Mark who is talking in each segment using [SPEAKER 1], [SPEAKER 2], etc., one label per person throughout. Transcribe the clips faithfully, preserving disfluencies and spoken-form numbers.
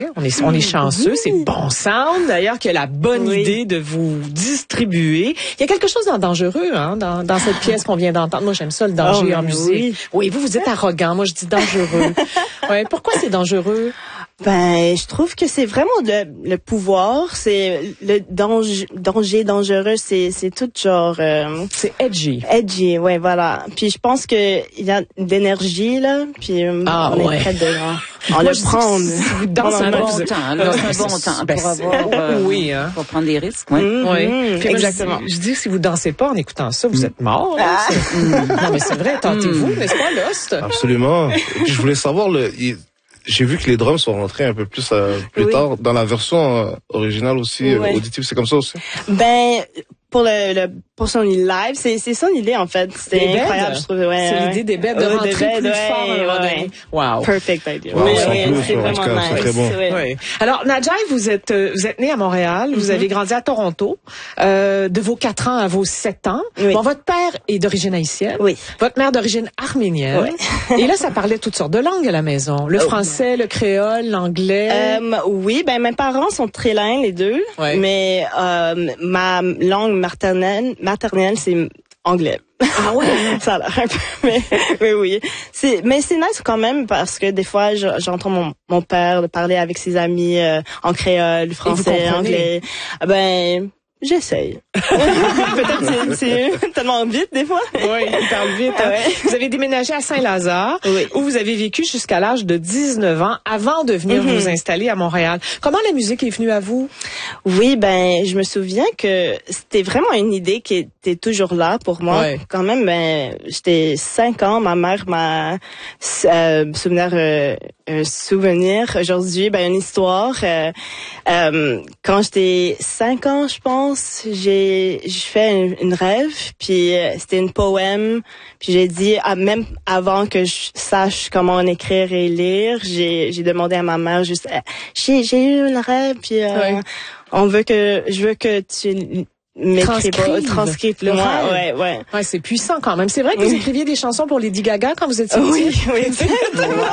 [SPEAKER 1] On est, on est chanceux, c'est Bon Sound d'ailleurs qui a la bonne oui. idée de vous distribuer. Il y a quelque chose de dangereux hein, dans, dans cette pièce qu'on vient d'entendre. Moi, j'aime ça, le danger oh, en musique. Oui. oui, vous, vous êtes arrogant. Moi, je dis dangereux. ouais, pourquoi c'est dangereux?
[SPEAKER 2] Ben, je trouve que c'est vraiment le, le pouvoir, c'est le danger, danger dangereux, c'est c'est tout genre. Euh,
[SPEAKER 1] c'est edgy.
[SPEAKER 2] Edgy, ouais, voilà. Puis je pense que il y a de l'énergie là, puis
[SPEAKER 1] ah,
[SPEAKER 2] on
[SPEAKER 1] ouais.
[SPEAKER 2] est prêt de en le prendre.
[SPEAKER 3] Dans un bon temps, là, c'est un bon temps
[SPEAKER 1] ben,
[SPEAKER 3] pour avoir, euh,
[SPEAKER 1] oui, hein.
[SPEAKER 3] pour prendre des risques. Oui,
[SPEAKER 2] mmh,
[SPEAKER 1] oui.
[SPEAKER 2] Mmh,
[SPEAKER 1] puis
[SPEAKER 2] exactement.
[SPEAKER 1] Je, je dis que si vous dansez pas en écoutant ça, vous êtes mort. Là, ah. Non mais c'est vrai, tentez-vous, mmh. n'est-ce pas, Lost?
[SPEAKER 4] Absolument. Et puis je voulais savoir le. Il... J'ai vu que les drums sont rentrés un peu plus euh, plus oui. tard dans la version euh, originale aussi ouais. euh, auditive, c'est comme ça aussi.
[SPEAKER 2] Ben pour le, le pour son live, c'est c'est son idée en fait, c'est incroyable, je trouve. Ouais,
[SPEAKER 1] c'est
[SPEAKER 2] ouais.
[SPEAKER 1] l'idée des bêtes de rentrer
[SPEAKER 2] des beds,
[SPEAKER 1] plus
[SPEAKER 2] ouais,
[SPEAKER 1] fort à un moment donné. Wow.
[SPEAKER 2] Perfect idea.
[SPEAKER 4] Wow,
[SPEAKER 2] oui,
[SPEAKER 4] c'est
[SPEAKER 2] oui,
[SPEAKER 4] plus,
[SPEAKER 2] c'est
[SPEAKER 4] en
[SPEAKER 2] vraiment
[SPEAKER 4] tout cas,
[SPEAKER 2] nice.
[SPEAKER 4] c'est très bon.
[SPEAKER 2] Ouais.
[SPEAKER 1] Oui. Alors Nadjaï, vous êtes euh, vous êtes né à Montréal, mm-hmm. vous avez grandi à Toronto, euh, de vos quatre ans à vos sept ans.
[SPEAKER 2] Oui.
[SPEAKER 1] Bon, votre père est d'origine haïtienne.
[SPEAKER 2] Oui.
[SPEAKER 1] Votre mère d'origine arménienne.
[SPEAKER 2] Oui.
[SPEAKER 1] Et là, ça parlait toutes sortes de langues à la maison. Le oh. français, le créole, l'anglais.
[SPEAKER 2] Euh, oui, ben mes parents sont trilingues les deux,
[SPEAKER 1] ouais.
[SPEAKER 2] mais euh, ma langue maternelle maternelle c'est anglais.
[SPEAKER 1] Ah ouais,
[SPEAKER 2] ça a l'air un peu, mais, mais oui. C'est, mais c'est nice quand même parce que des fois, je, j'entends mon, mon père parler avec ses amis euh, en créole, français, anglais. Ben, j'essaye. Peut-être c'est, c'est tellement vite des fois.
[SPEAKER 1] Oui, il parle vite. Hein.
[SPEAKER 2] Ouais.
[SPEAKER 1] Vous avez déménagé à Saint-Lazare,
[SPEAKER 2] oui.
[SPEAKER 1] où vous avez vécu jusqu'à l'âge de dix-neuf ans avant de venir mm-hmm. vous installer à Montréal. Comment la musique est venue à vous?
[SPEAKER 2] Oui, ben, je me souviens que c'était vraiment une idée qui était toujours là pour moi.
[SPEAKER 1] Ouais.
[SPEAKER 2] Quand même, ben, j'étais cinq ans, ma mère m'a euh, souvenir, euh, un souvenir aujourd'hui, ben, une histoire. Euh, euh, quand j'étais cinq ans, je pense, j'ai j'ai fait une, une rêve, puis euh, c'était une poème, puis j'ai dit ah, même avant que je sache comment en écrire et lire, j'ai j'ai demandé à ma mère juste j'ai j'ai eu une rêve, puis euh,
[SPEAKER 1] ouais.
[SPEAKER 2] on veut que je veux que tu m'écris pas, transcrive
[SPEAKER 1] le
[SPEAKER 2] moi,
[SPEAKER 1] rêve.
[SPEAKER 2] ouais, ouais.
[SPEAKER 1] Ouais, c'est puissant quand même. C'est vrai que vous écriviez des chansons pour Lady Gaga quand vous étiez
[SPEAKER 2] oui,
[SPEAKER 1] petite.
[SPEAKER 2] Oui, exactement.
[SPEAKER 1] Wow.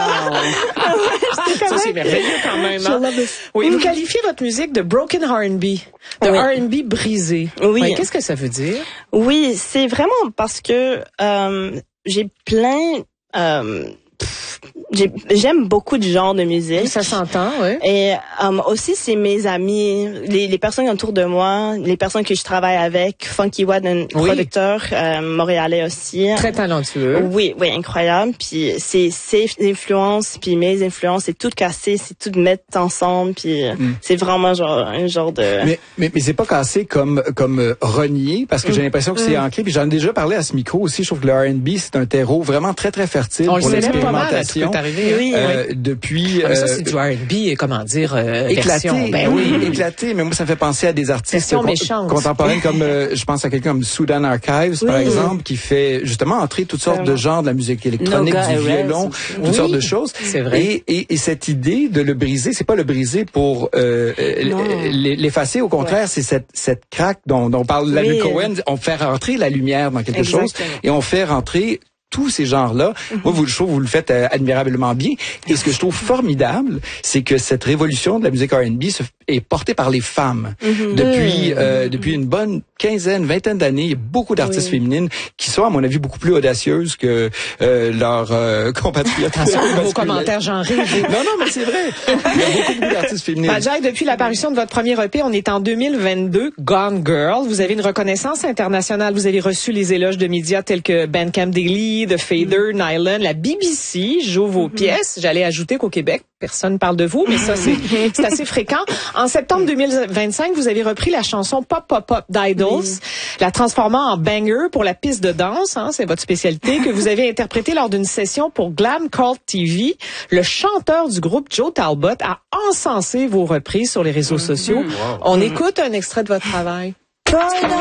[SPEAKER 1] Ah ouais, ça c'est merveilleux quand même. Hein? Oui, vous qualifiez votre musique de broken R and B, de oui. R and B brisé.
[SPEAKER 2] Oui.
[SPEAKER 1] Ouais, qu'est-ce que ça veut dire?
[SPEAKER 2] Oui, c'est vraiment parce que euh, j'ai plein euh, J'ai, j'aime beaucoup de genres de musique.
[SPEAKER 1] Ça s'entend, oui.
[SPEAKER 2] Et um, aussi, c'est mes amis, les, les personnes autour de moi, les personnes que je travaille avec. Funky Wad, un oui. producteur euh, montréalais aussi.
[SPEAKER 1] Très talentueux.
[SPEAKER 2] Oui, oui, incroyable. Puis c'est ses influences, puis mes influences, c'est tout cassé, c'est tout mettre ensemble. Puis mm. c'est vraiment genre un genre de.
[SPEAKER 5] Mais mais, mais c'est pas cassé comme comme euh, renié, parce que mm. j'ai l'impression que mm. c'est ancré. Puis j'en ai déjà parlé à ce micro aussi. Je trouve que le R and B c'est un terreau vraiment très très fertile
[SPEAKER 1] On
[SPEAKER 5] pour
[SPEAKER 1] Oui,
[SPEAKER 5] l'expérimentation.
[SPEAKER 1] oui,
[SPEAKER 5] euh,
[SPEAKER 1] oui.
[SPEAKER 5] Depuis
[SPEAKER 1] ah, ça,
[SPEAKER 5] euh,
[SPEAKER 1] c'est du R and B, comment dire, euh,
[SPEAKER 5] éclaté.
[SPEAKER 1] Version, ben oui,
[SPEAKER 5] éclaté. Mais moi, ça me fait penser à des artistes
[SPEAKER 1] con-
[SPEAKER 5] contemporains comme, euh, je pense à quelqu'un comme Sudan Archives, oui. par exemple, qui fait justement entrer toutes sortes de genres de la musique électronique, Noga du violon, toutes oui. sortes de choses.
[SPEAKER 1] C'est vrai.
[SPEAKER 5] Et, et, et cette idée de le briser, c'est pas le briser pour euh, l'effacer. Au contraire, ouais. c'est cette cette craque dont, dont parle Leonard oui. Cohen. On fait rentrer la lumière dans quelque Exactement. chose et on fait rentrer tous ces genres-là. Mm-hmm. Moi, vous, je trouve, vous le faites euh, admirablement bien. Et ce que je trouve formidable, c'est que cette révolution de la musique R and B se, est portée par les femmes. Mm-hmm. Depuis, euh, mm-hmm. depuis une bonne quinzaine, vingtaine d'années, il y a beaucoup d'artistes oui. féminines qui sont, à mon avis, beaucoup plus audacieuses que euh, leurs euh, compatriotes.
[SPEAKER 1] Attention à vos commentaires genrés.
[SPEAKER 5] non, non, mais c'est vrai. Il y a beaucoup, beaucoup d'artistes féminines.
[SPEAKER 1] Nadjaï, depuis l'apparition de votre premier E P, on est en deux mille vingt-deux, Gone Girl. Vous avez une reconnaissance internationale. Vous avez reçu les éloges de médias tels que Bandcamp Daily, The Fader, mm-hmm. Nylon, la B B C joue vos mm-hmm. pièces. J'allais ajouter qu'au Québec, personne ne parle de vous, mais ça, c'est, c'est assez fréquent. En septembre deux mille vingt-cinq, vous avez repris la chanson Pop Pop Pop d'Idols, mm-hmm. la transformant en banger pour la piste de danse, hein, c'est votre spécialité, que vous avez interprétée lors d'une session pour Glam Cult T V. Le chanteur du groupe, Joe Talbot, a encensé vos reprises sur les réseaux sociaux. Mm-hmm. Wow. On mm-hmm. écoute un extrait de votre travail.